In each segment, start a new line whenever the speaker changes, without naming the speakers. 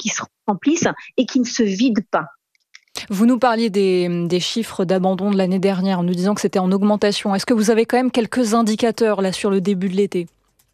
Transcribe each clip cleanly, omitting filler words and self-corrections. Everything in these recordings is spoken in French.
qui se remplissent et qui ne se vident pas.
Vous nous parliez des chiffres d'abandon de l'année dernière en nous disant que c'était en augmentation. Est-ce que vous avez quand même quelques indicateurs là sur le début de l'été ?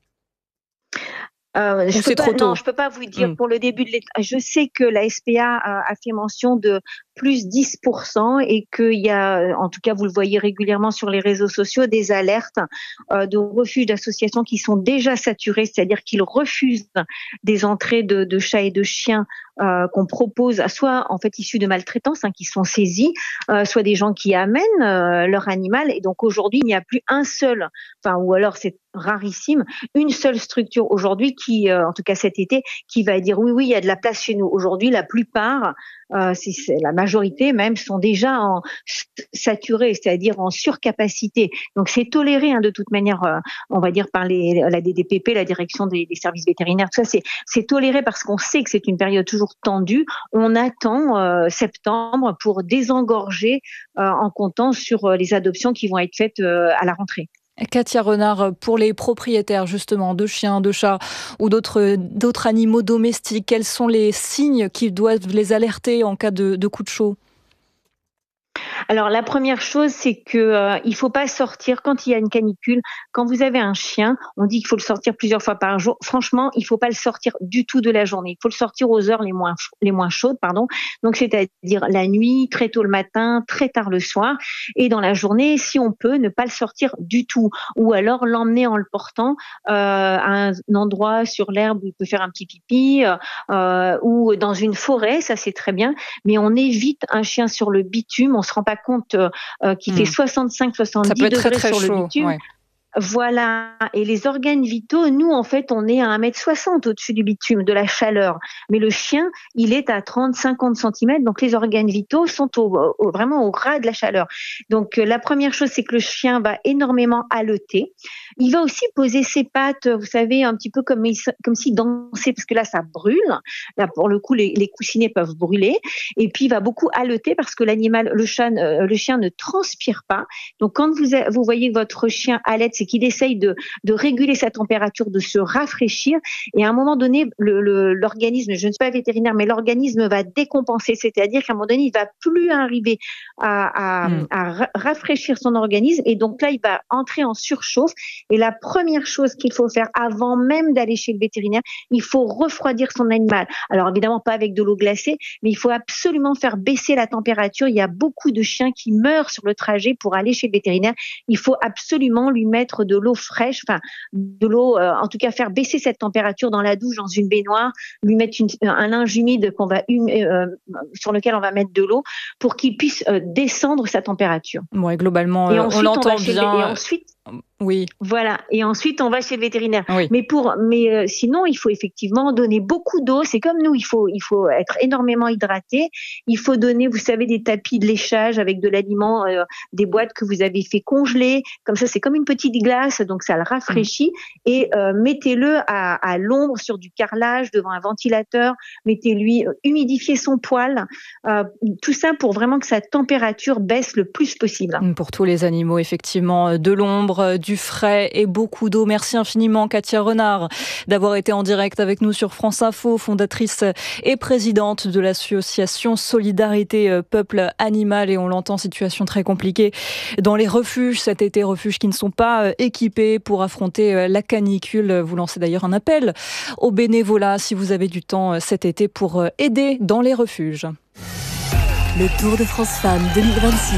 Je peux pas vous dire pour le début de l'été. Je sais que la SPA a fait mention de plus 10% et qu'il y a, en tout cas vous le voyez régulièrement sur les réseaux sociaux, des alertes de refuges d'associations qui sont déjà saturés, c'est-à-dire qu'ils refusent des entrées de chats et de chiens qu'on propose, soit en fait issus de maltraitance, qui sont saisis, soit des gens qui amènent leur animal. Et donc aujourd'hui, il n'y a plus un seul, ou alors c'est rarissime, une seule structure aujourd'hui qui, en tout cas cet été, qui va dire oui, il y a de la place chez nous. Aujourd'hui, la plupart, c'est la majorité même, sont déjà saturés, c'est-à-dire en surcapacité. Donc c'est toléré de toute manière, on va dire par la DDPP, la direction des services vétérinaires. Tout ça, c'est toléré parce qu'on sait que c'est une période toujours tendue. On attend septembre pour désengorger en comptant sur les adoptions qui vont être faites à la rentrée.
Katia Renard, pour les propriétaires justement de chiens, de chats ou d'autres animaux domestiques, quels sont les signes qui doivent les alerter en cas de coup de chaud ?
Alors la première chose, c'est que il faut pas sortir quand il y a une canicule. Quand vous avez un chien, on dit qu'il faut le sortir plusieurs fois par jour. Franchement, il faut pas le sortir du tout de la journée. Il faut le sortir aux heures les moins chaudes, pardon. Donc c'est-à-dire la nuit, très tôt le matin, très tard le soir, et dans la journée, si on peut, ne pas le sortir du tout, ou alors l'emmener en le portant à un endroit sur l'herbe où il peut faire un petit pipi, ou dans une forêt, ça c'est très bien. Mais on évite un chien sur le bitume. On se rend pas compte qu'il fait 65-70 degrés
très
sur
chaud,
le bitume.
Ouais.
Voilà. Et les organes vitaux, nous, en fait, on est à 1,60 m au-dessus du bitume, de la chaleur. Mais le chien, il est à 30-50 cm. Donc, les organes vitaux sont vraiment au ras de la chaleur. Donc, la première chose, c'est que le chien va énormément haleter. Il va aussi poser ses pattes, vous savez, un petit peu comme s'il dansait, parce que là, ça brûle. Là, pour le coup, les coussinets peuvent brûler. Et puis, il va beaucoup haleter parce que le chien ne transpire pas. Donc, quand vous voyez que votre chien halète, c'est qu'il essaye de réguler sa température, de se rafraîchir. Et à un moment donné, l'organisme, je ne suis pas vétérinaire, mais l'organisme va décompenser. C'est-à-dire qu'à un moment donné, il va plus arriver à rafraîchir son organisme. Et donc là, il va entrer en surchauffe. Et la première chose qu'il faut faire avant même d'aller chez le vétérinaire, il faut refroidir son animal. Alors évidemment, pas avec de l'eau glacée, mais il faut absolument faire baisser la température. Il y a beaucoup de chiens qui meurent sur le trajet pour aller chez le vétérinaire. Il faut absolument lui mettre de l'eau fraîche, de l'eau, en tout cas faire baisser cette température dans la douche, dans une baignoire, lui mettre un linge humide sur lequel on va mettre de l'eau pour qu'il puisse descendre sa température.
Ouais, globalement, on l'entend bien.
Et ensuite,
oui.
Voilà. Et ensuite, on va chez le vétérinaire.
Oui.
Mais sinon, il faut effectivement donner beaucoup d'eau. C'est comme nous, il faut être énormément hydraté. Il faut donner, vous savez, des tapis de léchage avec de l'aliment, des boîtes que vous avez fait congeler. Comme ça, c'est comme une petite glace, donc ça le rafraîchit. Et mettez-le à l'ombre sur du carrelage devant un ventilateur. Mettez-lui, humidifiez son poil. Tout ça pour vraiment que sa température baisse le plus possible.
Pour tous les animaux, effectivement, de l'ombre, du frais et beaucoup d'eau. Merci infiniment, Katia Renard, d'avoir été en direct avec nous sur France Info, fondatrice et présidente de l'association Solidarité Peuple Animal. Et on l'entend, situation très compliquée dans les refuges cet été, refuges qui ne sont pas équipés pour affronter la canicule. Vous lancez d'ailleurs un appel au bénévolat si vous avez du temps cet été pour aider dans les refuges.
Le Tour de France Femmes 2026.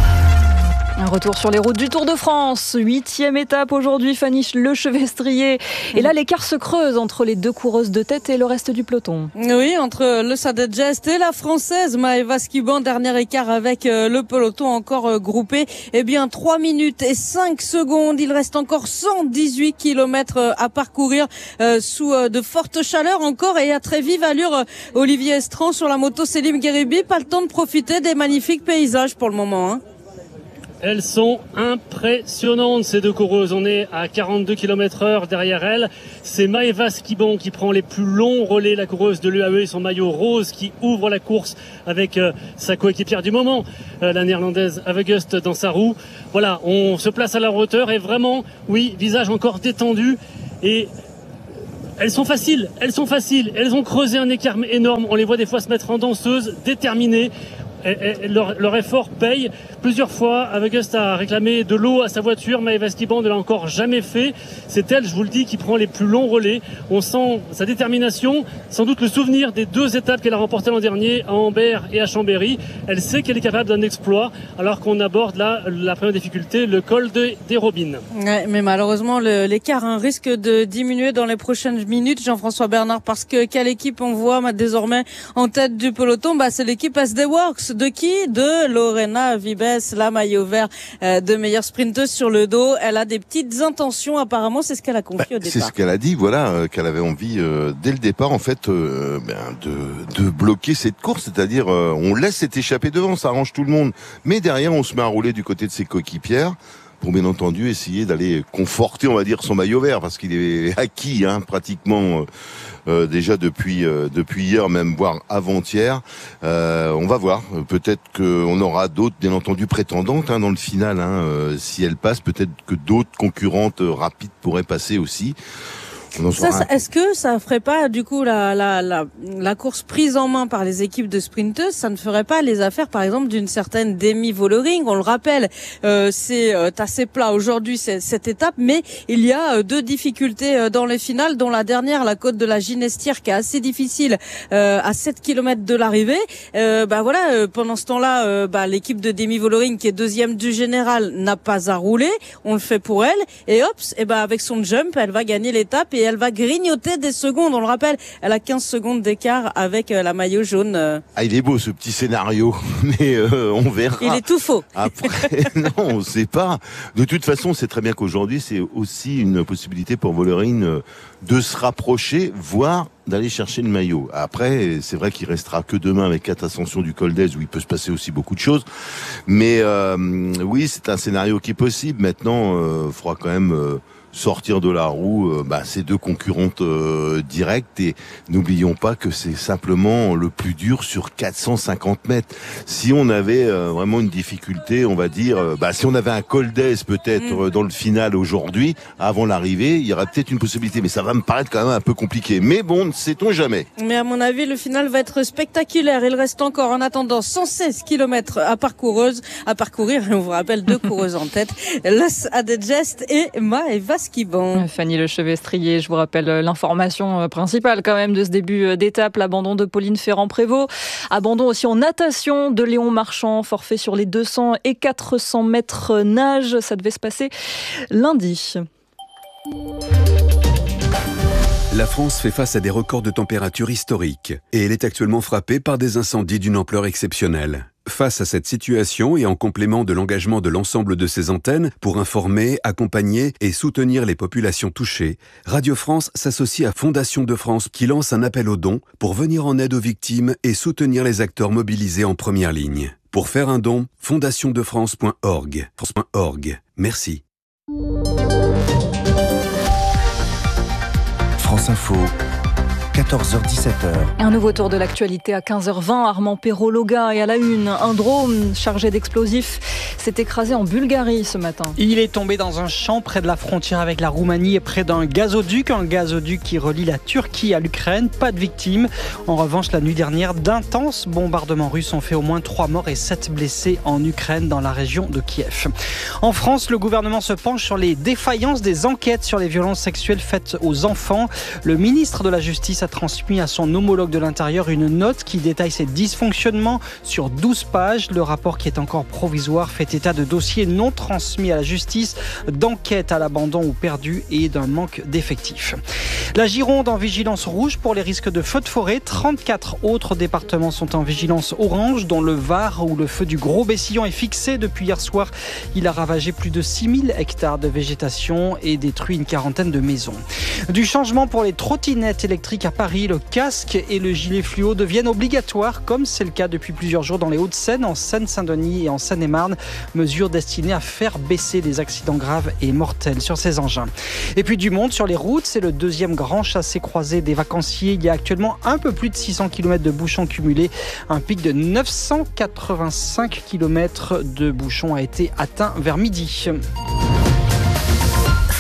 Un retour sur les routes du Tour de France. 8e étape aujourd'hui, Fanny Lechevestrier. Et là, l'écart se creuse entre les deux coureuses de tête et le reste du peloton.
Oui, entre le Sada Gest et la Française Maëva Skiban. Dernier écart avec le peloton encore groupé. Eh bien, 3 minutes et 5 secondes. Il reste encore 118 kilomètres à parcourir sous de fortes chaleurs encore et à très vive allure. Olivier Estran sur la moto Selim Gueribi. Pas le temps de profiter des magnifiques paysages pour le moment,
Elles sont impressionnantes, ces deux coureuses. On est à 42 km/h derrière elles. C'est Maëva Skiban qui prend les plus longs relais, la coureuse de l'UAE, son maillot rose qui ouvre la course avec sa coéquipière du moment, la néerlandaise Avegust dans sa roue. Voilà, on se place à leur hauteur et vraiment, oui, visage encore détendu et Elles sont faciles. Elles ont creusé un écart énorme. On les voit des fois se mettre en danseuse, déterminées. Leur effort paye. Plusieurs fois, Avegust a réclamé de l'eau à sa voiture. Maëva Skiban ne l'a encore jamais fait. C'est elle, je vous le dis, qui prend les plus longs relais. On sent sa détermination, sans doute le souvenir des 2 étapes qu'elle a remportées l'an dernier à Ambert et à Chambéry. Elle sait qu'elle est capable d'un exploit, alors qu'on aborde là la première difficulté, le col des Robines.
Ouais, mais malheureusement, l'écart risque de diminuer dans les prochaines minutes, Jean-François Bernard, parce que quelle équipe on voit désormais en tête du peloton? C'est l'équipe SD Works. De qui? De Lorena Vibes, la maillot vert de meilleure sprinteuse sur le dos. Elle a des petites intentions, apparemment, c'est ce qu'elle a confié au départ.
C'est ce qu'elle a dit, qu'elle avait envie dès le départ, en fait, de bloquer cette course, c'est-à-dire on laisse cette échappée devant, ça arrange tout le monde, mais derrière on se met à rouler du côté de ses coéquipières pour bien entendu essayer d'aller conforter, on va dire, son maillot vert, parce qu'il est acquis pratiquement déjà depuis hier, même voire avant-hier. On va voir, peut-être qu'on aura d'autres, bien entendu, prétendantes dans le final. Si elles passent, peut-être que d'autres concurrentes rapides pourraient passer aussi.
Est-ce que ça ferait pas du coup la course prise en main par les équipes de sprinteuses, ça ne ferait pas les affaires par exemple d'une certaine Demi Vollering? On le rappelle, c'est assez plat aujourd'hui cette étape, mais il y a 2 difficultés dans les finales, dont la dernière, la côte de la Ginestière, qui est assez difficile à 7 km de l'arrivée. Pendant ce temps-là, l'équipe de Demi Vollering, qui est 2e du général, n'a pas à rouler. On le fait pour elle, et avec son jump, elle va gagner l'étape et elle va grignoter des secondes. On le rappelle, elle a 15 secondes d'écart avec la maillot jaune.
Il est beau ce petit scénario, mais on verra.
Il est tout faux.
Après, non, on sait pas. De toute façon, c'est très bien qu'aujourd'hui, c'est aussi une possibilité pour Vollering de se rapprocher, voire d'aller chercher le maillot. Après, c'est vrai qu'il restera que demain avec 4 ascensions du col d'Èze où il peut se passer aussi beaucoup de choses. Mais oui, c'est un scénario qui est possible. Maintenant, faudra quand même sortir de la roue ces 2 concurrentes directes, et n'oublions pas que c'est simplement le plus dur sur 450 mètres. Si on avait vraiment une difficulté, on va dire, si on avait un col d'Èze peut-être dans le final aujourd'hui, avant l'arrivée, il y aurait peut-être une possibilité, mais ça va me paraître quand même un peu compliqué. Mais bon, ne sait-on jamais.
Mais à mon avis, le final va être spectaculaire. Il reste encore en attendant 116 km à parcourir. Et on vous rappelle 2 coureuses en tête, Los Adegest et Maëva Skiban.
Fanny Lechevestrier, je vous rappelle l'information principale quand même de ce début d'étape, l'abandon de Pauline Ferrand-Prévot. Abandon aussi en natation de Léon Marchand, forfait sur les 200 et 400 mètres nage. Ça devait se passer lundi.
La France fait face à des records de température historiques et elle est actuellement frappée par des incendies d'une ampleur exceptionnelle. Face à cette situation et en complément de l'engagement de l'ensemble de ses antennes pour informer, accompagner et soutenir les populations touchées, Radio France s'associe à Fondation de France qui lance un appel aux dons pour venir en aide aux victimes et soutenir les acteurs mobilisés en première ligne. Pour faire un don, fondationdefrance.org. Merci.
France Info, 14h-17h.
Un nouveau tour de l'actualité à 15h20. Armand Perrault-Loga et à la une. Un drone chargé d'explosifs s'est écrasé en Bulgarie ce matin.
Il est tombé dans un champ près de la frontière avec la Roumanie et près d'un gazoduc. Un gazoduc qui relie la Turquie à l'Ukraine. Pas de victimes. En revanche, la nuit dernière, d'intenses bombardements russes ont fait au moins 3 morts et 7 blessés en Ukraine, dans la région de Kiev. En France, le gouvernement se penche sur les défaillances des enquêtes sur les violences sexuelles faites aux enfants. Le ministre de la Justice a transmis à son homologue de l'Intérieur une note qui détaille ces dysfonctionnements sur 12 pages. Le rapport, qui est encore provisoire, fait état de dossiers non transmis à la justice, d'enquêtes à l'abandon ou perdues et d'un manque d'effectifs. La Gironde en vigilance rouge pour les risques de feux de forêt. 34 autres départements sont en vigilance orange, dont le Var, où le feu du Gros Bessillon est fixé depuis hier soir. Il a ravagé plus de 6000 hectares de végétation et détruit une quarantaine de maisons. Du changement pour les trottinettes électriques à Paris, le casque et le gilet fluo deviennent obligatoires, comme c'est le cas depuis plusieurs jours dans les Hauts-de-Seine, en Seine-Saint-Denis et en Seine-et-Marne. Mesure destinée à faire baisser les accidents graves et mortels sur ces engins. Et puis du monde sur les routes, c'est le deuxième grand chassé-croisé des vacanciers. Il y a actuellement un peu plus de 600 km de bouchons cumulés. Un pic de 985 km de bouchons a été atteint vers midi.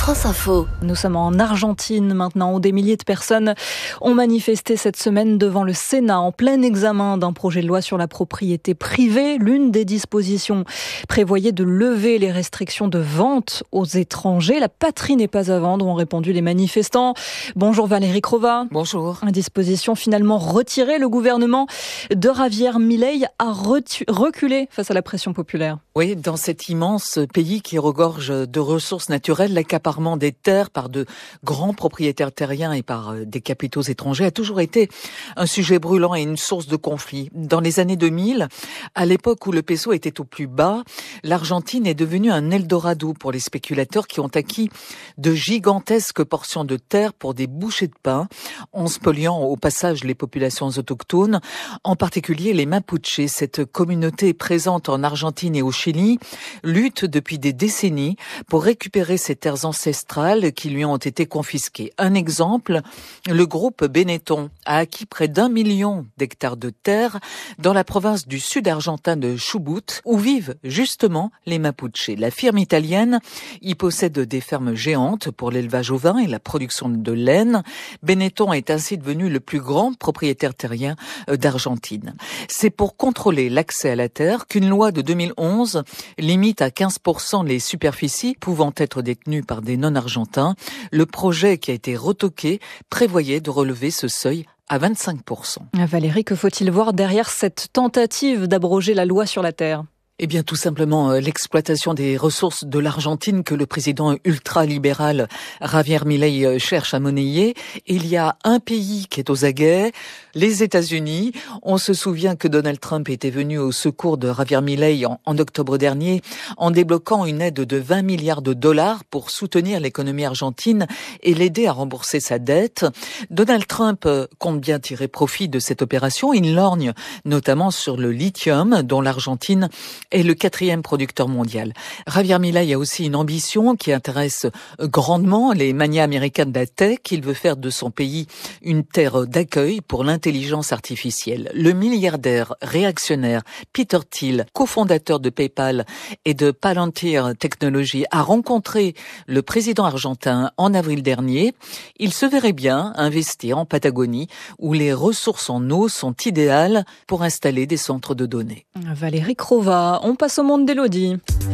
France Info.
Nous sommes en Argentine maintenant où des milliers de personnes ont manifesté cette semaine devant le Sénat en plein examen d'un projet de loi sur la propriété privée. L'une des dispositions prévoyait de lever les restrictions de vente aux étrangers. La patrie n'est pas à vendre, ont répondu les manifestants. Bonjour Valérie Crova.
Bonjour.
Une disposition finalement retirée. Le gouvernement de Javier Milei a reculé face à la pression populaire.
Oui, dans cet immense pays qui regorge de ressources naturelles, l'accaparement des terres par de grands propriétaires terriens et par des capitaux étrangers a toujours été un sujet brûlant et une source de conflit. Dans les années 2000, à l'époque où le peso était au plus bas, l'Argentine est devenue un Eldorado pour les spéculateurs qui ont acquis de gigantesques portions de terre pour des bouchées de pain, en spoliant au passage les populations autochtones, en particulier les Mapuches. Cette communauté présente en Argentine et au Chili lutte depuis des décennies pour récupérer ces terres ancestrales qui lui ont été confisquées. Un exemple, le groupe Benetton a acquis près d'1 million d'hectares de terre dans la province du sud argentin de Chubut, où vivent justement les Mapuches. La firme italienne y possède des fermes géantes pour l'élevage ovin et la production de laine. Benetton est ainsi devenu le plus grand propriétaire terrien d'Argentine. C'est pour contrôler l'accès à la terre qu'une loi de 2011 limite à 15% les superficies pouvant être détenues par des non-argentins. Le projet qui a été retoqué prévoyait de relever ce seuil à 25%.
Valérie, que faut-il voir derrière cette tentative d'abroger la loi sur la terre ?
Eh bien, tout simplement, l'exploitation des ressources de l'Argentine que le président ultralibéral Javier Milei cherche à monnayer. Il y a un pays qui est aux aguets, les États-Unis. On se souvient que Donald Trump était venu au secours de Javier Milei en octobre dernier en débloquant une aide de 20 milliards de dollars pour soutenir l'économie argentine et l'aider à rembourser sa dette. Donald Trump compte bien tirer profit de cette opération. Il lorgne notamment sur le lithium dont l'Argentine est le 4e producteur mondial. Javier Milei a aussi une ambition qui intéresse grandement les manias américains de la tech. Il veut faire de son pays une terre d'accueil pour l'intelligence artificielle. Le milliardaire réactionnaire Peter Thiel, cofondateur de PayPal et de Palantir Technologies, a rencontré le président argentin en avril dernier. Il se verrait bien investir en Patagonie où les ressources en eau sont idéales pour installer des centres de données.
Valérie Crova. On passe au monde d'Élodie.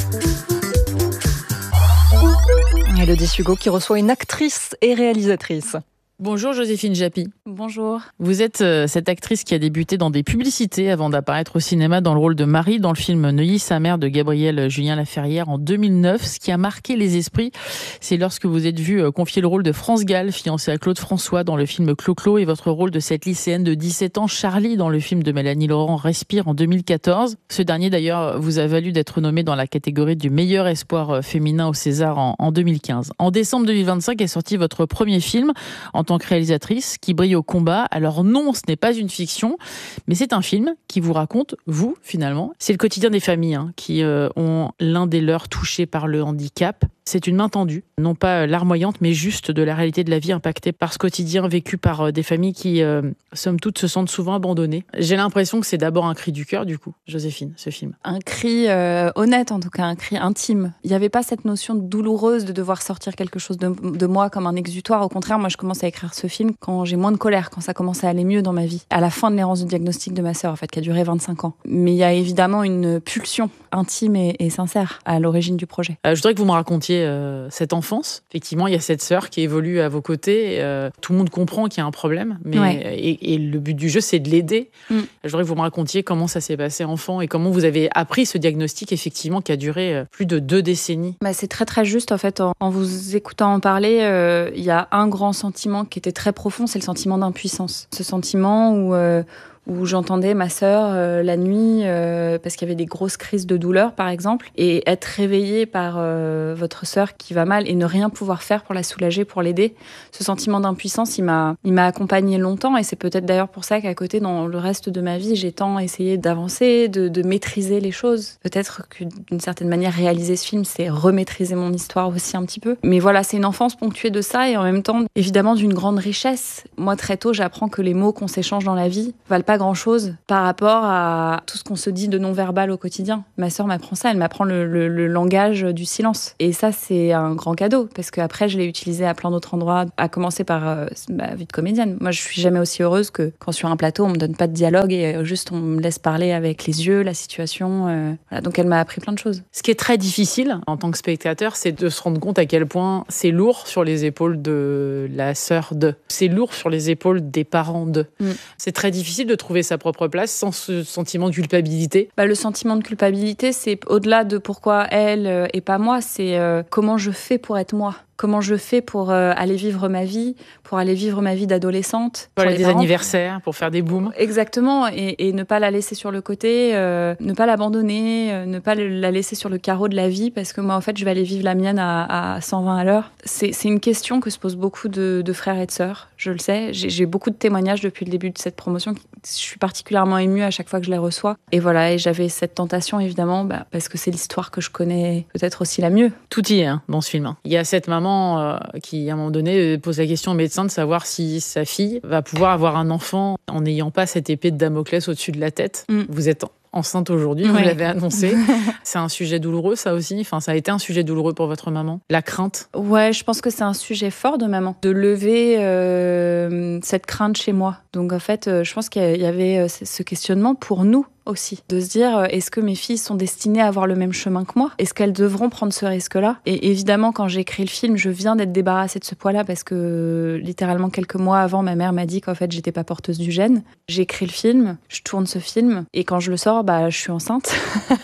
Élodie Hugo qui reçoit une actrice et réalisatrice.
Bonjour Joséphine Japy.
Bonjour.
Vous êtes cette actrice qui a débuté dans des publicités avant d'apparaître au cinéma dans le rôle de Marie dans le film Neuilly sa mère de Gabriel Julien Laferrière en 2009. Ce qui a marqué les esprits, c'est lorsque vous êtes vue confier le rôle de France Gall, fiancée à Claude François dans le film Clo-Clo, et votre rôle de cette lycéenne de 17 ans, Charlie, dans le film de Mélanie Laurent, Respire, en 2014. Ce dernier d'ailleurs vous a valu d'être nommé dans la catégorie du meilleur espoir féminin au César en 2015. En décembre 2025 est sorti votre premier film en tant que réalisatrice qui brille au combat. Alors non, ce n'est pas une fiction, mais c'est un film qui vous raconte, vous, finalement. C'est le quotidien des familles qui ont l'un des leurs touché par le handicap. C'est une main tendue, non pas larmoyante, mais juste de la réalité de la vie impactée par ce quotidien vécu par des familles qui, somme toute, se sentent souvent abandonnées. J'ai l'impression que c'est d'abord un cri du cœur, du coup, Joséphine, ce film.
Un cri honnête, en tout cas, un cri intime. Il n'y avait pas cette notion douloureuse de devoir sortir quelque chose de moi comme un exutoire. Au contraire, moi, je commence à écrire ce film quand j'ai moins de colère, quand ça commence à aller mieux dans ma vie. À la fin de l'errance de diagnostic de ma sœur, en fait, qui a duré 25 ans. Mais il y a évidemment une pulsion intime et sincère à l'origine du projet.
Je voudrais que vous me racontiez cette enfance. Effectivement, il y a cette sœur qui évolue à vos côtés. Tout le monde comprend qu'il y a un problème, mais
ouais.
et le but du jeu, c'est de l'aider. Je voudrais que vous me racontiez comment ça s'est passé enfant et comment vous avez appris ce diagnostic, effectivement, qui a duré plus de 2 décennies.
C'est très très juste, en fait. En vous écoutant en parler, il y a un grand sentiment qui était très profond, c'est le sentiment d'impuissance. Ce sentiment où j'entendais ma sœur la nuit parce qu'il y avait des grosses crises de douleur, par exemple, et être réveillée par votre sœur qui va mal et ne rien pouvoir faire pour la soulager, pour l'aider. Ce sentiment d'impuissance, il m'a accompagnée longtemps, et c'est peut-être d'ailleurs pour ça qu'à côté, dans le reste de ma vie, j'ai tant essayé d'avancer, de maîtriser les choses. Peut-être que d'une certaine manière, réaliser ce film, c'est remaîtriser mon histoire aussi un petit peu. Mais voilà, c'est une enfance ponctuée de ça et en même temps, évidemment, d'une grande richesse. Moi, très tôt, j'apprends que les mots qu'on s'échange dans la vie valent pas pas grand-chose par rapport à tout ce qu'on se dit de non-verbal au quotidien. Ma sœur m'apprend ça, elle m'apprend le langage du silence. Et ça, c'est un grand cadeau, parce qu'après, je l'ai utilisé à plein d'autres endroits, à commencer par ma vie de comédienne. Moi, je suis jamais aussi heureuse que quand sur un plateau, on me donne pas de dialogue et juste on me laisse parler avec les yeux, la situation. Voilà. Donc, elle m'a appris plein de choses.
Ce qui est très difficile en tant que spectateur, c'est de se rendre compte à quel point c'est lourd sur les épaules de la sœur de. C'est lourd sur les épaules des parents de. C'est très difficile de trouver sa propre place sans ce sentiment de culpabilité.
Le sentiment de culpabilité, c'est au-delà de pourquoi elle et pas moi, c'est comment je fais pour être moi. Comment je fais pour aller vivre ma vie, pour aller vivre ma vie d'adolescente.
Pour aller des anniversaires, pour faire des booms.
Exactement, et ne pas la laisser sur le côté, ne pas l'abandonner, ne pas la laisser sur le carreau de la vie, parce que moi, en fait, je vais aller vivre la mienne à 120 à l'heure. C'est une question que se posent beaucoup de frères et de sœurs, je le sais. J'ai beaucoup de témoignages depuis le début de cette promotion. Je suis particulièrement émue à chaque fois que je les reçois. Et voilà, et j'avais cette tentation, évidemment, parce que c'est l'histoire que je connais peut-être aussi la mieux.
Tout y est dans ce film. Il y a cette maman qui, à un moment donné, pose la question au médecin de savoir si sa fille va pouvoir avoir un enfant en n'ayant pas cette épée de Damoclès au-dessus de la tête. Vous êtes enceinte aujourd'hui, vous l'avez annoncé. C'est un sujet douloureux, ça aussi. Enfin, ça a été un sujet douloureux pour votre maman. La crainte.
Ouais, je pense que c'est un sujet fort de maman, de lever cette crainte chez moi. Donc, en fait, je pense qu'il y avait ce questionnement pour nous aussi, de se dire est-ce que mes filles sont destinées à avoir le même chemin que moi ? Est-ce qu'elles devront prendre ce risque-là ? Et évidemment, quand j'ai écrit le film, je viens d'être débarrassée de ce poids-là parce que littéralement quelques mois avant, ma mère m'a dit qu'en fait, j'étais pas porteuse du gène. J'ai écrit le film, je tourne ce film et quand je le sors, je suis enceinte.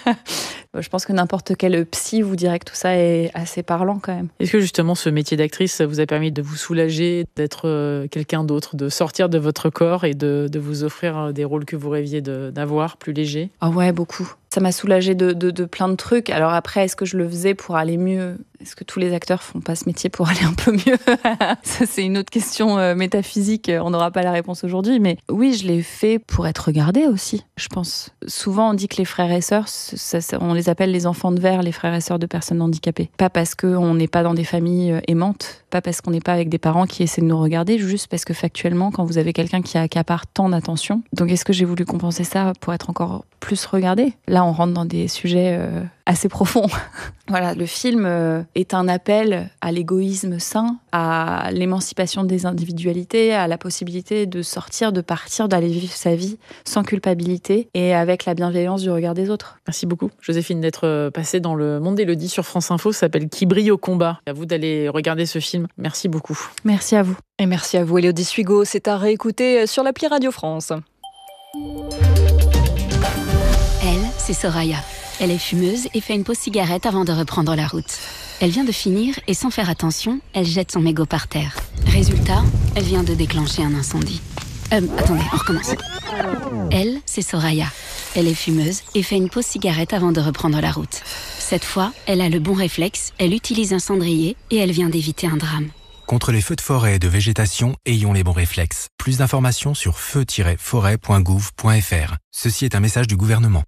Je pense que n'importe quel psy vous dirait que tout ça est assez parlant quand même.
Est-ce que justement ce métier d'actrice vous a permis de vous soulager, d'être quelqu'un d'autre, de sortir de votre corps et de vous offrir des rôles que vous rêviez d'avoir, plus légers ?
Ah ouais, beaucoup. Ça m'a soulagée de plein de trucs. Alors après, est-ce que je le faisais pour aller mieux ? Est-ce que tous les acteurs font pas ce métier pour aller un peu mieux ? Ça, c'est une autre question métaphysique. On n'aura pas la réponse aujourd'hui. Mais oui, je l'ai fait pour être regardée aussi, je pense. Souvent, on dit que les frères et sœurs, on les appelle les enfants de verre, les frères et sœurs de personnes handicapées. Pas parce qu'on n'est pas dans des familles aimantes, pas parce qu'on n'est pas avec des parents qui essaient de nous regarder, juste parce que factuellement, quand vous avez quelqu'un qui accapare tant d'attention. Donc, est-ce que j'ai voulu compenser ça pour être encore plus regardée ? Là, on rentre dans des sujets assez profonds. Voilà, le film est un appel à l'égoïsme sain, à l'émancipation des individualités, à la possibilité de sortir, de partir, d'aller vivre sa vie sans culpabilité et avec la bienveillance du regard des autres.
Merci beaucoup, Joséphine, d'être passée dans le Monde d'Élodie sur France Info. Ça s'appelle Qui brille au combat. À vous d'aller regarder ce film. Merci beaucoup.
Merci à vous.
Et merci à vous, Élodie Suigo. C'est à réécouter sur l'appli Radio France.
Elle, c'est Soraya. Elle est fumeuse et fait une pause cigarette avant de reprendre la route. Elle vient de finir et sans faire attention, elle jette son mégot par terre. Résultat, elle vient de déclencher un incendie. Attendez, on recommence. Elle, c'est Soraya. Elle est fumeuse et fait une pause cigarette avant de reprendre la route. Cette fois, elle a le bon réflexe, elle utilise un cendrier et elle vient d'éviter un drame.
Contre les feux de forêt et de végétation, ayons les bons réflexes. Plus d'informations sur feu-forêt.gouv.fr. Ceci est un message du gouvernement.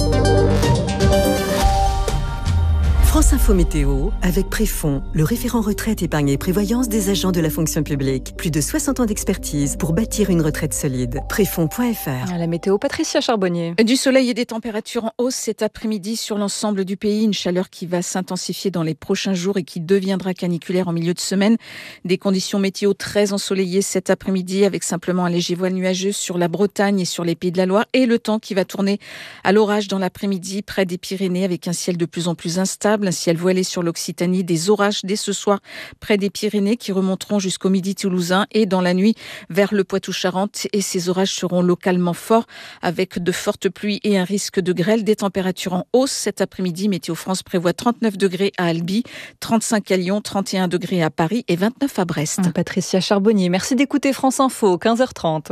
France Info Météo, avec Préfond, le référent retraite, épargne et prévoyance des agents de la fonction publique. Plus de 60 ans d'expertise pour bâtir une retraite solide. Préfond.fr.
À la météo, Patricia Charbonnier.
Du soleil et des températures en hausse cet après-midi sur l'ensemble du pays. Une chaleur qui va s'intensifier dans les prochains jours et qui deviendra caniculaire en milieu de semaine. Des conditions météo très ensoleillées cet après-midi avec simplement un léger voile nuageux sur la Bretagne et sur les Pays de la Loire. Et le temps qui va tourner à l'orage dans l'après-midi près des Pyrénées avec un ciel de plus en plus instable. Un ciel voilé sur l'Occitanie, des orages dès ce soir près des Pyrénées qui remonteront jusqu'au midi toulousain et dans la nuit vers le Poitou-Charentes. Et ces orages seront localement forts avec de fortes pluies et un risque de grêle. Des températures en hausse cet après-midi. Météo France prévoit 39 degrés à Albi, 35 à Lyon, 31 degrés à Paris et 29 à Brest.
Patricia Charbonnier, merci d'écouter France Info, 15h30.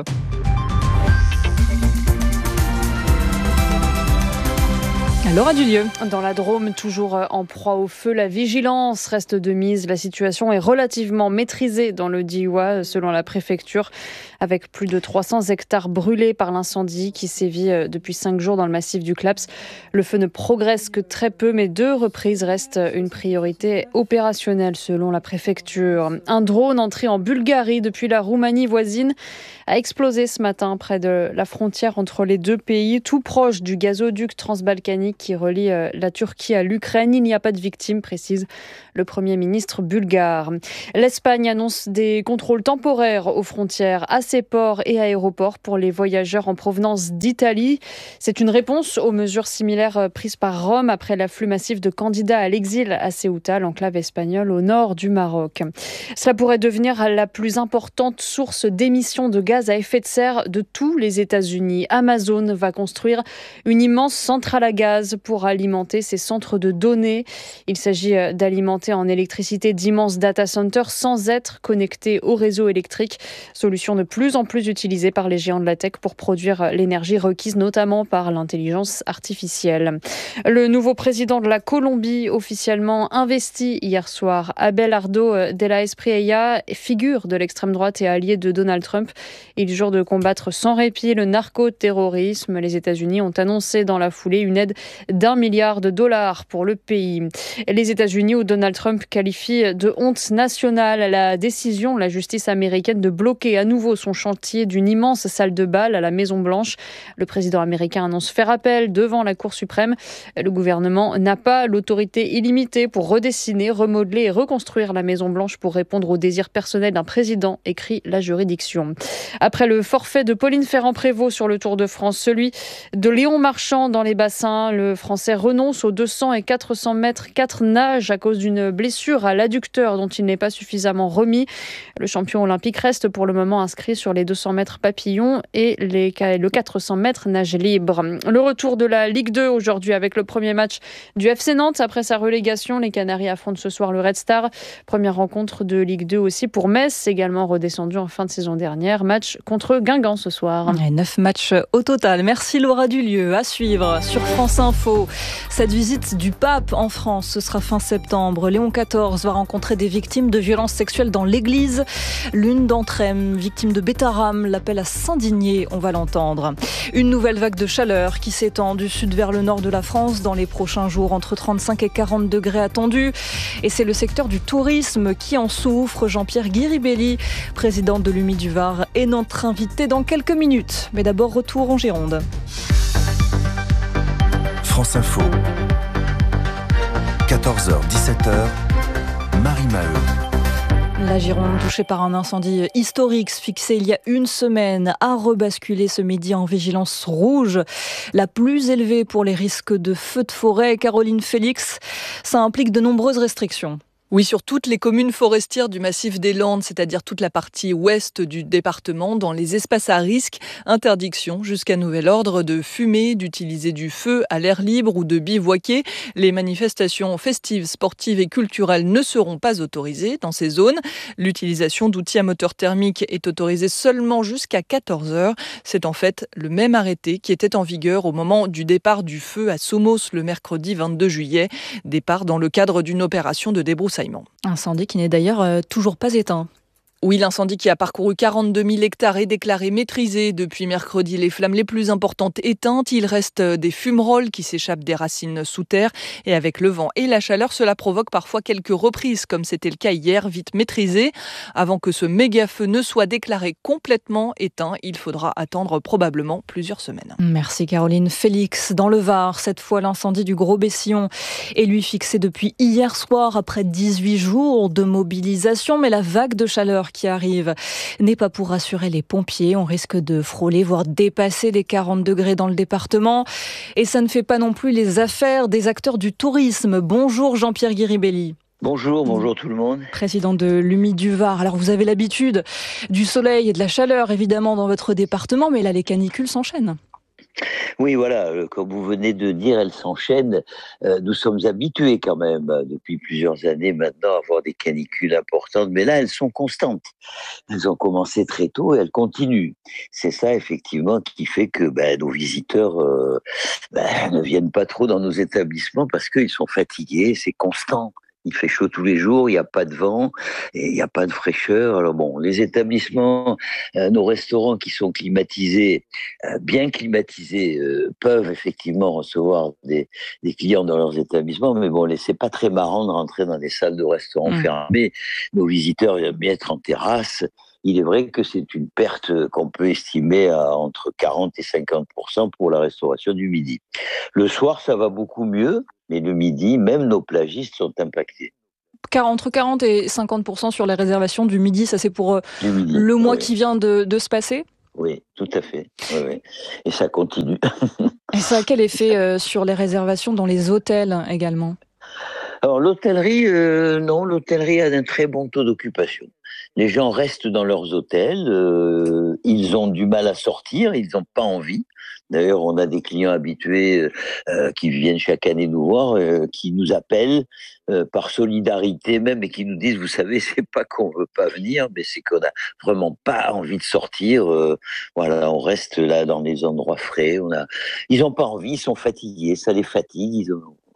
Laura Dulieu.
Dans la Drôme, toujours en proie au feu, la vigilance reste de mise. La situation est relativement maîtrisée dans le Diois, selon la préfecture. avec plus de 300 hectares brûlés par l'incendie qui sévit depuis 5 jours dans le massif du Claps. Le feu ne progresse que très peu, mais 2 reprises restent une priorité opérationnelle selon la préfecture. Un drone entré en Bulgarie depuis la Roumanie voisine a explosé ce matin près de la frontière entre les 2 pays, tout proche du gazoduc transbalkanique qui relie la Turquie à l'Ukraine. Il n'y a pas de victimes, précise le Premier ministre bulgare. L'Espagne annonce des contrôles temporaires aux frontières à ses ports et aéroports pour les voyageurs en provenance d'Italie. C'est une réponse aux mesures similaires prises par Rome après l'afflux massif de candidats à l'exil à Ceuta, l'enclave espagnole au nord du Maroc. Cela pourrait devenir la plus importante source d'émissions de gaz à effet de serre de tous les États-Unis. Amazon va construire une immense centrale à gaz pour alimenter ses centres de données. Il s'agit d'alimenter en électricité d'immenses data centers sans être connectés au réseau électrique. Solution de plus en plus utilisée par les géants de la tech pour produire l'énergie requise, notamment par l'intelligence artificielle. Le nouveau président de la Colombie, officiellement investi hier soir, Abelardo de la Espriella, figure de l'extrême droite et allié de Donald Trump. Il jure de combattre sans répit le narcoterrorisme. Les États-Unis ont annoncé dans la foulée une aide d'1 milliard de dollars pour le pays. Les États-Unis, où Donald Trump qualifie de honte nationale la décision de la justice américaine de bloquer à nouveau son chantier d'une immense salle de bal à la Maison-Blanche. Le président américain annonce faire appel devant la Cour suprême. Le gouvernement n'a pas l'autorité illimitée pour redessiner, remodeler et reconstruire la Maison-Blanche pour répondre aux désirs personnels d'un président, écrit la juridiction. Après le forfait de Pauline Ferrand-Prévot sur le Tour de France, celui de Léon Marchand dans les bassins, le Français renonce aux 200 et 400 mètres 4 nages à cause d'une blessure à l'adducteur dont il n'est pas suffisamment remis. Le champion olympique reste pour le moment inscrit sur les 200 mètres papillon et le 400 mètres nage libre. Le retour de la Ligue 2 aujourd'hui avec le premier match du FC Nantes après sa relégation. Les Canaries affrontent ce soir le Red Star. Première rencontre de Ligue 2 aussi pour Metz, également redescendu en fin de saison dernière. Match contre Guingamp ce soir.
9 matchs au total. Merci Laura Dulieu. À suivre sur France Info. Cette visite du pape en France, ce sera fin septembre. Léon XIV va rencontrer des victimes de violences sexuelles dans l'église. L'une d'entre elles, victime de Bétarame, l'appelle à s'indigner. On va l'entendre. Une nouvelle vague de chaleur qui s'étend du sud vers le nord de la France dans les prochains jours, entre 35 et 40 degrés attendus. Et c'est le secteur du tourisme qui en souffre. Jean-Pierre Guiribelli, président de l'UMI du Var, est notre invité dans quelques minutes. Mais d'abord, retour en Gironde.
France Info. 14h, 17h. Marie Maheu.
La Gironde, touchée par un incendie historique fixé il y a une semaine, a rebasculé ce midi en vigilance rouge, la plus élevée pour les risques de feux de forêt. Caroline Félix, ça implique de nombreuses restrictions.
Oui, sur toutes les communes forestières du massif des Landes, c'est-à-dire toute la partie ouest du département, dans les espaces à risque, interdiction jusqu'à nouvel ordre de fumer, d'utiliser du feu à l'air libre ou de bivouaquer. Les manifestations festives, sportives et culturelles ne seront pas autorisées dans ces zones. L'utilisation d'outils à moteur thermique est autorisée seulement jusqu'à 14h. C'est en fait le même arrêté qui était en vigueur au moment du départ du feu à Somos le mercredi 22 juillet. Départ dans le cadre d'une opération de débroussaillement.
Incendie qui n'est d'ailleurs toujours pas éteint.
Oui, l'incendie qui a parcouru 42 000 hectares est déclaré maîtrisé. Depuis mercredi, les flammes les plus importantes éteintes. Il reste des fumerolles qui s'échappent des racines sous terre. Et avec le vent et la chaleur, cela provoque parfois quelques reprises, comme c'était le cas hier, vite maîtrisé. Avant que ce méga-feu ne soit déclaré complètement éteint, il faudra attendre probablement plusieurs semaines.
Merci Caroline Félix. Dans le Var, cette fois l'incendie du Gros-Bessillon est lui fixé depuis hier soir après 18 jours de mobilisation. Mais la vague de chaleur qui arrive n'est pas pour rassurer les pompiers. On risque de frôler, voire dépasser les 40 degrés dans le département. Et ça ne fait pas non plus les affaires des acteurs du tourisme. Bonjour Jean-Pierre Guiribelli.
Bonjour tout le monde.
Président de l'UMI du Var. Alors vous avez l'habitude du soleil et de la chaleur évidemment dans votre département, mais là les canicules s'enchaînent.
Oui, voilà, comme vous venez de dire, elles s'enchaînent. Nous sommes habitués quand même, depuis plusieurs années maintenant, à avoir des canicules importantes, mais là, elles sont constantes. Elles ont commencé très tôt et elles continuent. C'est ça, effectivement, qui fait que nos visiteurs ne viennent pas trop dans nos établissements parce qu'ils sont fatigués, c'est constant. Il fait chaud tous les jours, il n'y a pas de vent, et il n'y a pas de fraîcheur. Alors bon, les établissements, nos restaurants qui sont climatisés, bien climatisés, peuvent effectivement recevoir des clients dans leurs établissements, mais bon, c'est pas très marrant de rentrer dans des salles de restaurants fermées. Nos visiteurs aiment bien être en terrasse. Il est vrai que c'est une perte qu'on peut estimer à entre 40 et 50% pour la restauration du midi. Le soir, ça va beaucoup mieux, mais le midi, même nos plagistes sont impactés.
Entre 40 et 50% sur les réservations du midi, ça c'est pour le mois qui vient de se passer ?
Oui, tout à fait. Oui. Et ça continue.
Et ça a quel effet sur les réservations dans les hôtels également ?
Alors l'hôtellerie, non, l'hôtellerie a un très bon taux d'occupation. Les gens restent dans leurs hôtels, ils ont du mal à sortir, ils n'ont pas envie. D'ailleurs, on a des clients habitués qui viennent chaque année nous voir, qui nous appellent par solidarité même et qui nous disent, vous savez, c'est pas qu'on veut pas venir, mais c'est qu'on a vraiment pas envie de sortir. Voilà, on reste là dans les endroits frais. Ils n'ont pas envie, ils sont fatigués, ça les fatigue.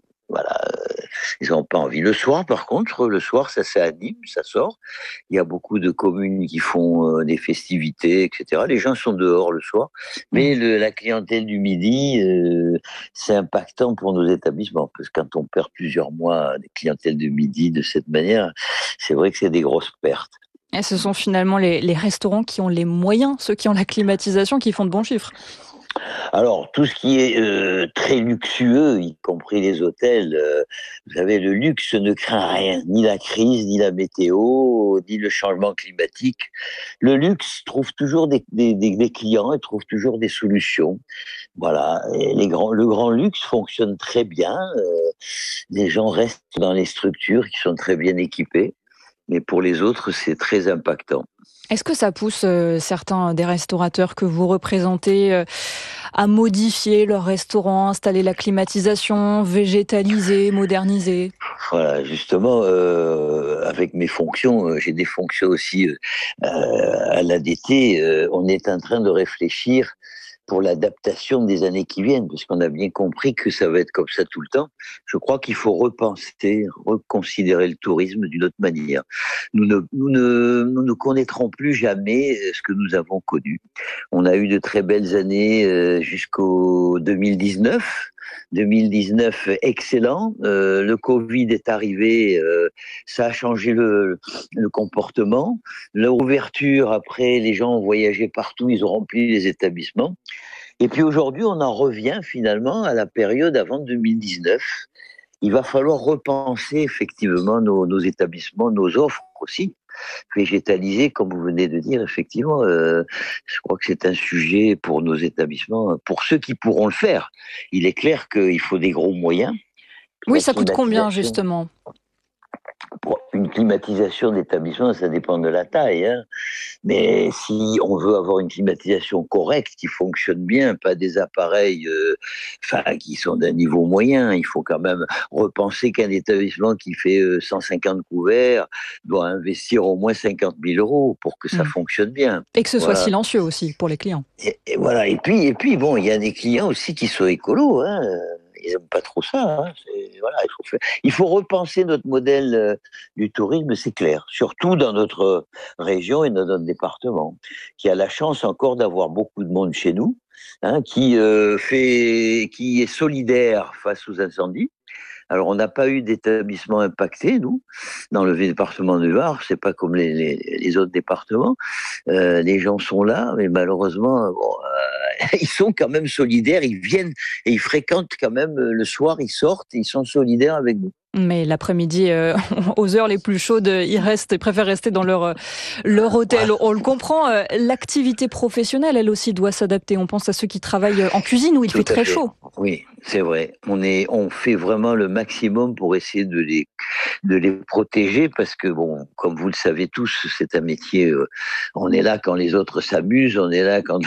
Ils n'ont pas envie. Le soir, par contre, ça s'anime, ça sort. Il y a beaucoup de communes qui font des festivités, etc. Les gens sont dehors le soir. Mais la clientèle du midi, c'est impactant pour nos établissements. Parce que quand on perd plusieurs mois de clientèle de midi de cette manière, c'est vrai que c'est des grosses pertes.
Et ce sont finalement les restaurants qui ont les moyens, ceux qui ont la climatisation, qui font de bons chiffres.
Alors, tout ce qui est très luxueux, y compris les hôtels, vous savez, le luxe ne craint rien, ni la crise, ni la météo, ni le changement climatique. Le luxe trouve toujours des clients et trouve toujours des solutions. Voilà, et le grand luxe fonctionne très bien. Les gens restent dans les structures qui sont très bien équipées, mais pour les autres, c'est très impactant.
Est-ce que ça pousse certains des restaurateurs que vous représentez à modifier leur restaurant, installer la climatisation, végétaliser, moderniser ?
Voilà, justement, avec mes fonctions, j'ai des fonctions aussi à l'ADT, on est en train de réfléchir pour l'adaptation des années qui viennent, parce qu'on a bien compris que ça va être comme ça tout le temps. Je crois qu'il faut reconsidérer le tourisme d'une autre manière. Nous ne connaîtrons plus jamais ce que nous avons connu. On a eu de très belles années jusqu'au 2019. 2019 excellent. Le Covid est arrivé, ça a changé le comportement. L'ouverture, après, les gens ont voyagé partout, ils ont rempli les établissements. Et puis aujourd'hui, on en revient finalement à la période avant 2019. Il va falloir repenser effectivement nos établissements, nos offres aussi. Végétaliser, comme vous venez de dire, effectivement, je crois que c'est un sujet pour nos établissements, pour ceux qui pourront le faire. Il est clair qu'il faut des gros moyens.
Oui, ça coûte combien justement ?
Pour une climatisation d'établissement, ça dépend de la taille, hein. Mais si on veut avoir une climatisation correcte, qui fonctionne bien, pas des appareils qui sont d'un niveau moyen, il faut quand même repenser qu'un établissement qui fait 150 couverts doit investir au moins 50 000 € pour que ça fonctionne bien.
Et que ce soit silencieux aussi pour les clients.
Et voilà. Et puis bon, il y a des clients aussi qui sont écolos, hein. Ils n'aiment pas trop ça. Hein. Il faut repenser notre modèle du tourisme, c'est clair. Surtout dans notre région et dans notre département, qui a la chance encore d'avoir beaucoup de monde chez nous, hein, qui est solidaire face aux incendies. Alors, on n'a pas eu d'établissement impacté, nous, dans le département du Var. C'est pas comme les autres départements. Les gens sont là, mais malheureusement, ils sont quand même solidaires. Ils viennent et ils fréquentent quand même le soir. Ils sortent, et ils sont solidaires avec nous.
Mais l'après-midi, aux heures les plus chaudes, ils préfèrent rester dans leur hôtel. On le comprend. L'activité professionnelle, elle aussi, doit s'adapter. On pense à ceux qui travaillent en cuisine où il fait très chaud.
Oui, c'est vrai. On fait vraiment le maximum pour essayer de les protéger parce que, bon, comme vous le savez tous, c'est un métier, on est là quand les autres s'amusent, on est là quand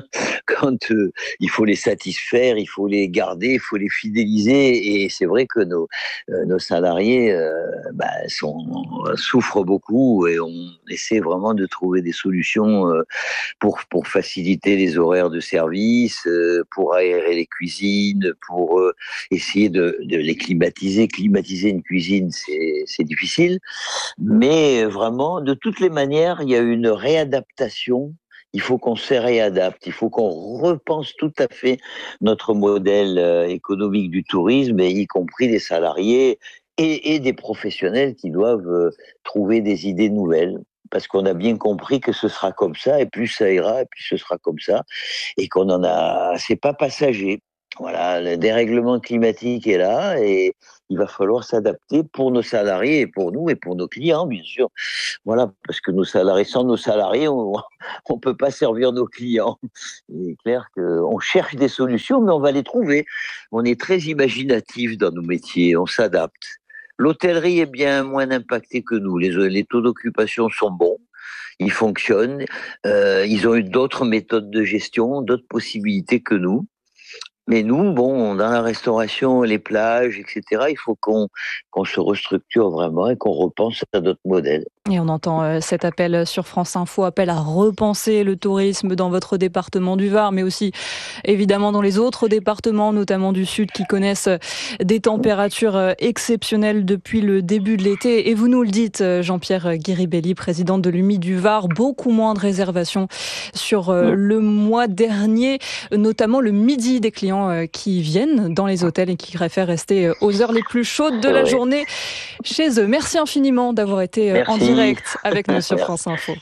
il faut les satisfaire, il faut les garder, il faut les fidéliser. Et c'est vrai que nos salariés souffrent beaucoup et on essaie vraiment de trouver des solutions pour faciliter les horaires de service, pour aérer les cuisines, pour essayer de les climatiser. Climatiser une cuisine, c'est difficile, mais vraiment, de toutes les manières, il y a une réadaptation. Il faut qu'on se réadapte, il faut qu'on repense tout à fait notre modèle économique du tourisme, et y compris des salariés et des professionnels qui doivent trouver des idées nouvelles. Parce qu'on a bien compris que ce sera comme ça, et plus ça ira, et plus ce sera comme ça, et c'est pas passager. Voilà, le dérèglement climatique est là, et il va falloir s'adapter pour nos salariés et pour nous et pour nos clients, bien sûr. Voilà, parce que sans nos salariés, on peut pas servir nos clients. Il est clair qu'on cherche des solutions, mais on va les trouver. On est très imaginatif dans nos métiers, on s'adapte. L'hôtellerie est bien moins impactée que nous. Les taux d'occupation sont bons. Ils fonctionnent. Ils ont eu d'autres méthodes de gestion, d'autres possibilités que nous. Mais nous, dans la restauration, les plages, etc., il faut qu'on se restructure vraiment et qu'on repense à notre modèle.
Et on entend cet appel sur France Info, appel à repenser le tourisme dans votre département du Var, mais aussi évidemment dans les autres départements, notamment du Sud, qui connaissent des températures exceptionnelles depuis le début de l'été. Et vous nous le dites, Jean-Pierre Guiribelli, président de l'UMI du Var, beaucoup moins de réservations sur le mois dernier, notamment le midi des clients qui viennent dans les hôtels et qui préfèrent rester aux heures les plus chaudes de la journée chez eux. Merci infiniment d'avoir été en direct avec nous sur France Info.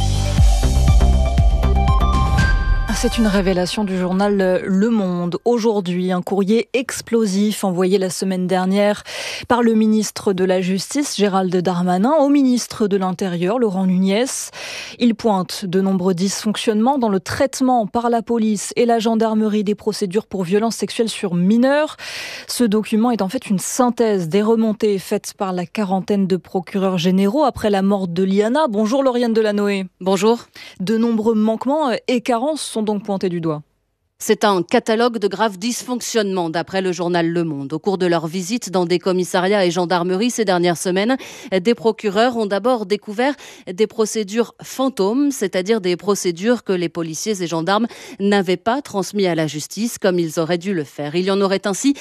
C'est une révélation du journal Le Monde. Aujourd'hui, un courrier explosif envoyé la semaine dernière par le ministre de la Justice, Gérald Darmanin, au ministre de l'Intérieur, Laurent Nunez. Il pointe de nombreux dysfonctionnements dans le traitement par la police et la gendarmerie des procédures pour violences sexuelles sur mineurs. Ce document est en fait une synthèse des remontées faites par la quarantaine de procureurs généraux après la mort de Liana. Bonjour Lauriane Delanoë.
Bonjour.
De nombreux manquements et carences sont donc pointés du doigt.
C'est un catalogue de graves dysfonctionnements d'après le journal Le Monde. Au cours de leur visite dans des commissariats et gendarmeries ces dernières semaines, des procureurs ont d'abord découvert des procédures fantômes, c'est-à-dire des procédures que les policiers et gendarmes n'avaient pas transmises à la justice comme ils auraient dû le faire. Il y en aurait ainsi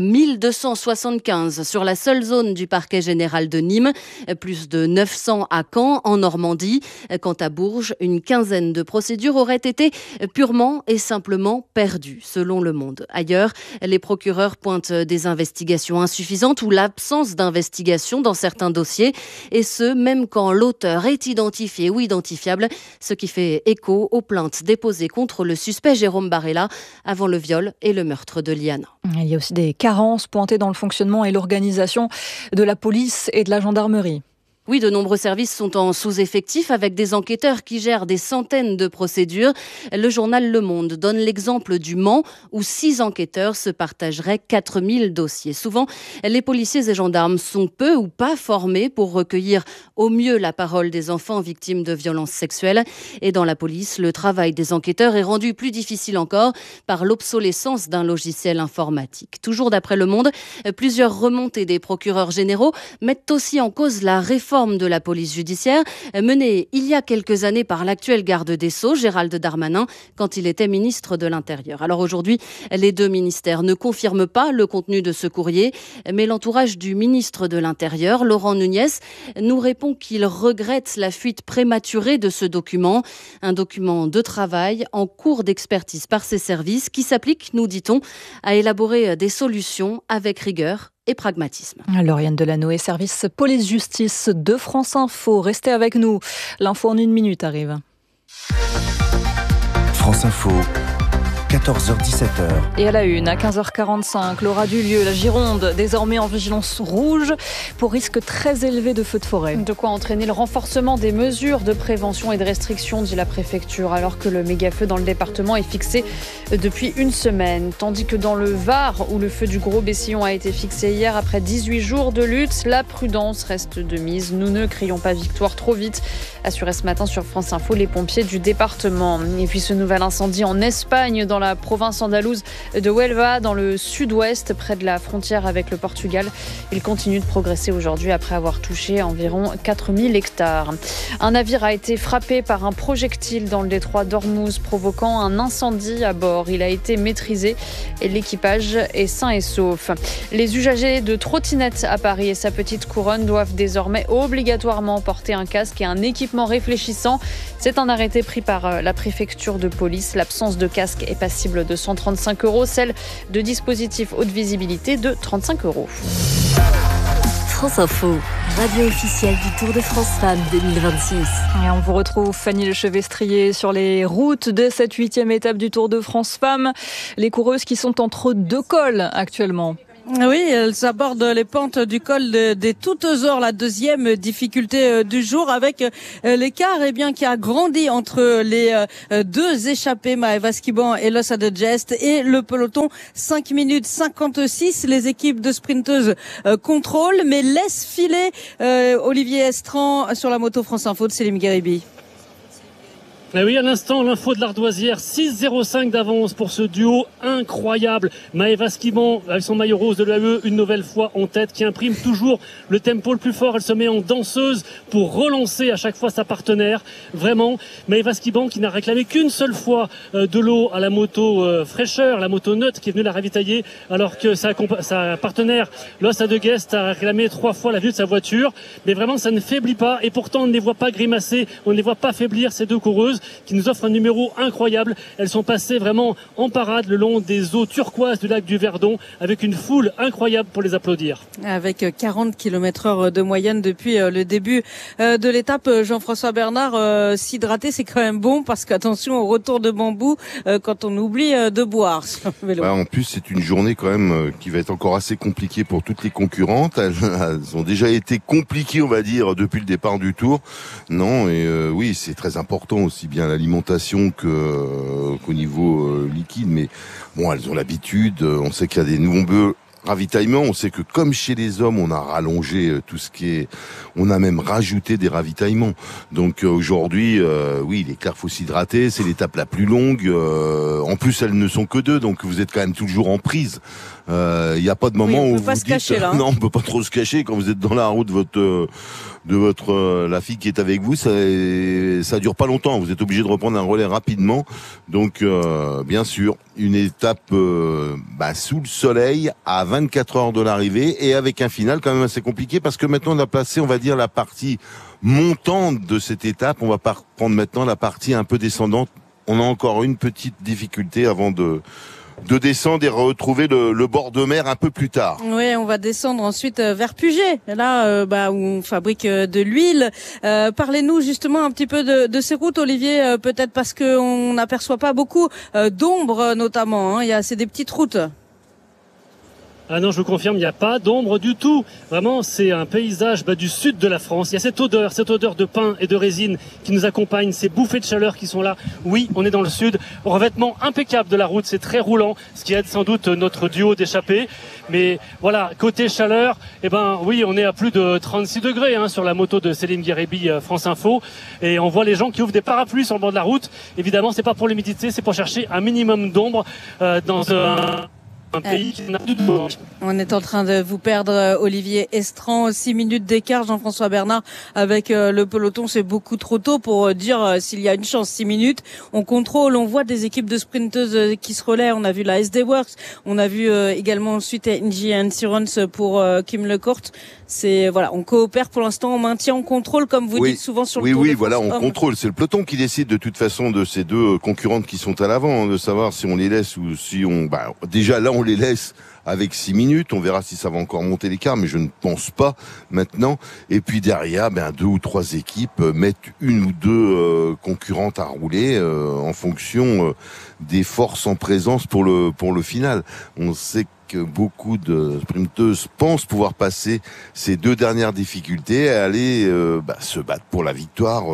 1275 sur la seule zone du parquet général de Nîmes, plus de 900 à Caen, en Normandie. Quant à Bourges, une quinzaine de procédures auraient été purement et simplement perdu, selon Le Monde. Ailleurs, les procureurs pointent des investigations insuffisantes ou l'absence d'investigation dans certains dossiers, et ce, même quand l'auteur est identifié ou identifiable, ce qui fait écho aux plaintes déposées contre le suspect Jérôme Barella avant le viol et le meurtre de Liana.
Il y a aussi des carences pointées dans le fonctionnement et l'organisation de la police et de la gendarmerie.
Oui, de nombreux services sont en sous-effectif avec des enquêteurs qui gèrent des centaines de procédures. Le journal Le Monde donne l'exemple du Mans où 6 enquêteurs se partageraient 4000 dossiers. Souvent, les policiers et gendarmes sont peu ou pas formés pour recueillir au mieux la parole des enfants victimes de violences sexuelles. Et dans la police, le travail des enquêteurs est rendu plus difficile encore par l'obsolescence d'un logiciel informatique. Toujours d'après Le Monde, plusieurs remontées des procureurs généraux mettent aussi en cause la réforme de la police judiciaire menée il y a quelques années par l'actuel garde des Sceaux, Gérald Darmanin, quand il était ministre de l'Intérieur. Alors aujourd'hui, les deux ministères ne confirment pas le contenu de ce courrier, mais l'entourage du ministre de l'Intérieur, Laurent Nunez, nous répond qu'il regrette la fuite prématurée de ce document, un document de travail en cours d'expertise par ses services qui s'applique, nous dit-on, à élaborer des solutions avec rigueur et pragmatisme.
Lauriane Delanoë, service police-justice de France Info. Restez avec nous. L'info en 1 minute arrive.
France Info. 14h-17h.
Et à la une, à 15h45, l'aura du lieu, la Gironde, désormais en vigilance rouge pour risque très élevé de feux de forêt.
De quoi entraîner le renforcement des mesures de prévention et de restriction, dit la préfecture, alors que le méga-feu dans le département est fixé depuis une semaine. Tandis que dans le Var, où le feu du Gros Bessillon a été fixé hier après 18 jours de lutte, la prudence reste de mise. Nous ne crions pas victoire trop vite, assuraient ce matin sur France Info les pompiers du département. Et puis ce nouvel incendie en Espagne, dans la province andalouse de Huelva, dans le sud-ouest, près de la frontière avec le Portugal. Il continue de progresser aujourd'hui après avoir touché environ 4000 hectares. Un navire a été frappé par un projectile dans le détroit d'Ormuz, provoquant un incendie à bord. Il a été maîtrisé et l'équipage est sain et sauf. Les usagers de trottinettes à Paris et sa petite couronne doivent désormais obligatoirement porter un casque et un équipement réfléchissant. C'est un arrêté pris par la préfecture de police. L'absence de casque est passible de 135 €, celle de dispositifs haute visibilité de 35 €.
France Info, radio officielle du Tour de France Femmes 2026.
Et on vous retrouve, Fanny Lechevestrier, sur les routes de cette 8e étape du Tour de France Femmes. Les coureuses qui sont entre deux cols actuellement.
Oui, elles abordent les pentes du col des Toutes Ors, la deuxième difficulté du jour, avec l'écart qui a grandi entre les deux échappées, Maëva Skiban et Los Adegest, et le peloton. 5 minutes 56. Les équipes de sprinteuses contrôlent, mais laissent filer Olivier Estran sur la moto France Info de Céline Guéribi.
Et oui, à l'instant, l'info de l'Ardoisière, 6,05 d'avance pour ce duo incroyable. Maëva Skiban, avec son maillot rose de l'UAE, une nouvelle fois en tête, qui imprime toujours le tempo le plus fort. Elle se met en danseuse pour relancer à chaque fois sa partenaire. Vraiment, Maëva Skiban qui n'a réclamé qu'une seule fois de l'eau à la moto fraîcheur, la moto neutre qui est venue la ravitailler, alors que sa partenaire, Los Adegest, a réclamé 3 fois la vue de sa voiture. Mais vraiment, ça ne faiblit pas. Et pourtant, on ne les voit pas grimacer, on ne les voit pas faiblir, ces deux coureuses, qui nous offrent un numéro incroyable. Elles sont passées vraiment en parade le long des eaux turquoises du lac du Verdon, avec une foule incroyable pour les applaudir.
Avec 40 km/h de moyenne depuis le début de l'étape, Jean-François Bernard, s'hydrater c'est quand même bon, parce qu'attention au retour de bambou quand on oublie de boire sur le vélo.
En plus, c'est une journée quand même qui va être encore assez compliquée pour toutes les concurrentes. Elles ont déjà été compliquées, on va dire, depuis le départ du Tour. Non, et oui, c'est très important aussi bien l'alimentation qu'au niveau liquide, mais bon, elles ont l'habitude, on sait qu'il y a des nombreux ravitaillements, on sait que comme chez les hommes, on a rallongé tout ce qui est, on a même rajouté des ravitaillements. Donc aujourd'hui, oui, il est clair, faut s'hydrater, c'est l'étape la plus longue, en plus elles ne sont que deux, donc vous êtes quand même toujours en prise. Il n'y a pas de moment où vous dites, cacher, là, hein. Non, on peut pas trop se cacher quand vous êtes dans la route de votre la fille qui est avec vous, ça dure pas longtemps, vous êtes obligé de reprendre un relais rapidement. Donc bien sûr, une étape sous le soleil à 24 heures de l'arrivée, et avec un final quand même assez compliqué, parce que maintenant on a placé, on va dire, la partie montante de cette étape. On va prendre maintenant la partie un peu descendante. On a encore une petite difficulté avant de descendre et retrouver le bord de mer un peu plus tard.
Oui, on va descendre ensuite vers Puget, là où on fabrique de l'huile. Parlez-nous justement un petit peu de ces routes, Olivier, peut-être parce qu'on n'aperçoit pas beaucoup d'ombre notamment, hein. C'est des petites routes.
Ah non, je vous confirme, il n'y a pas d'ombre du tout. Vraiment, c'est un paysage du sud de la France. Il y a cette odeur de pin et de résine qui nous accompagne, ces bouffées de chaleur qui sont là. Oui, on est dans le sud. Revêtement impeccable de la route, c'est très roulant, ce qui aide sans doute notre duo d'échappés. Mais voilà, côté chaleur, oui, on est à plus de 36 degrés sur la moto de Céline Guéribi, France Info. Et on voit les gens qui ouvrent des parapluies sur le bord de la route. Évidemment, c'est pas pour l'humidité, c'est pour chercher un minimum d'ombre dans un pays qui n'a plus de beau.
On est en train de vous perdre, Olivier Estran. 6 minutes d'écart, Jean-François Bernard, avec le peloton. C'est beaucoup trop tôt pour dire s'il y a une chance. 6 minutes, on contrôle, on voit des équipes de sprinteuses qui se relaient. On a vu la SD Works, on a vu également ensuite NG Insurance pour Kim Lecourt. On coopère pour l'instant, on maintient, on contrôle, comme vous dites souvent sur le Tour de France.
Oui, on contrôle. C'est le peloton qui décide de toute façon de ces deux concurrentes qui sont à l'avant, de savoir si on les laisse ou si on... déjà là, on les laisse avec 6 minutes. On verra si ça va encore monter l'écart, mais je ne pense pas maintenant. Et puis derrière, 2 ou 3 équipes mettent une ou deux concurrentes à rouler en fonction des forces en présence pour le final. On sait que beaucoup de sprinteuses pensent pouvoir passer ces 2 dernières difficultés et aller se battre pour la victoire.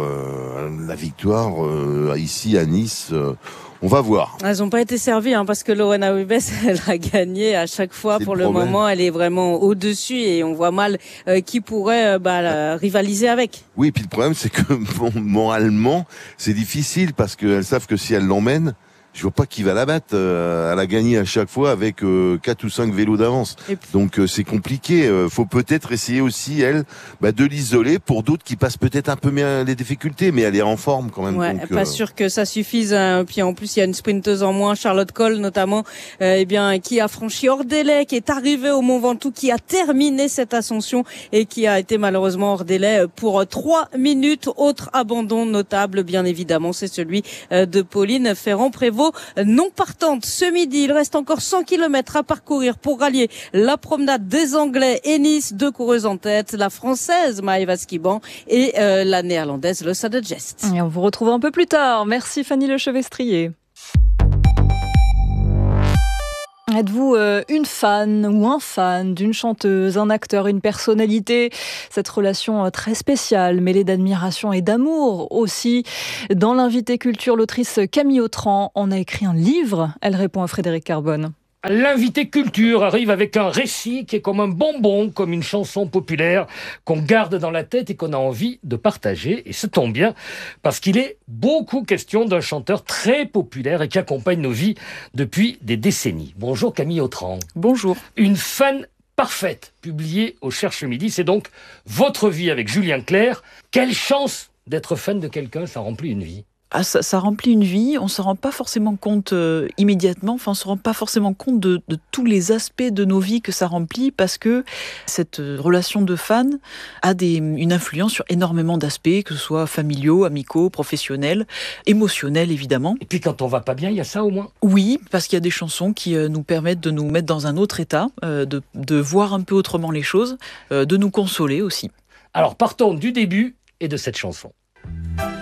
Ici à Nice. On va voir.
Elles n'ont pas été servies, parce que Lorena Wiebes, elle a gagné à chaque fois. Pour le moment, elle est vraiment au-dessus et on voit mal qui pourrait rivaliser avec.
Oui, et puis le problème, c'est que moralement, c'est difficile parce qu'elles savent que si elles l'emmènent, je vois pas qui va la battre. Elle a gagné à chaque fois avec 4 ou 5 vélos d'avance. Donc c'est compliqué. Faut peut-être essayer aussi, elle, de l'isoler pour d'autres qui passent peut-être un peu bien les difficultés, mais elle est en forme quand même.
Ouais,
donc,
pas sûr que ça suffise. Puis en plus, il y a une sprinteuse en moins, Charlotte Cole notamment, qui a franchi hors délai, qui est arrivée au Mont Ventoux, qui a terminé cette ascension et qui a été malheureusement hors délai pour 3 minutes. Autre abandon notable, bien évidemment, c'est celui de Pauline Ferrand-Prévôt. Non partante ce midi, il reste encore 100 km à parcourir pour rallier la promenade des Anglais et Nice, 2 coureuses en tête, la française Maëva Skiban et la néerlandaise Lossa de Gest.
Et on vous retrouve un peu plus tard. Merci Fanny Lechevestrier. Êtes-vous une fan ou un fan d'une chanteuse, un acteur, une personnalité? Cette relation très spéciale, mêlée d'admiration et d'amour aussi. Dans l'invité culture, l'autrice Camille Autran en a écrit un livre. Elle répond à Frédéric Carbone.
L'invité culture arrive avec un récit qui est comme un bonbon, comme une chanson populaire qu'on garde dans la tête et qu'on a envie de partager. Et ça tombe bien, parce qu'il est beaucoup question d'un chanteur très populaire et qui accompagne nos vies depuis des décennies. Bonjour Camille Autran.
Bonjour.
Une fan parfaite, publiée au Cherche Midi. C'est donc votre vie avec Julien Clerc. Quelle chance d'être fan de quelqu'un, ça remplit une vie.
Ah, ça remplit une vie, on ne se rend pas forcément compte immédiatement, on ne se rend pas forcément compte de tous les aspects de nos vies que ça remplit, parce que cette relation de fan a une influence sur énormément d'aspects, que ce soit familiaux, amicaux, professionnels, émotionnels évidemment.
Et puis quand on va pas bien, il y a ça au moins.
Oui, parce qu'il y a des chansons qui nous permettent de nous mettre dans un autre état, de voir un peu autrement les choses, de nous consoler aussi.
Alors partons du début et de cette chanson.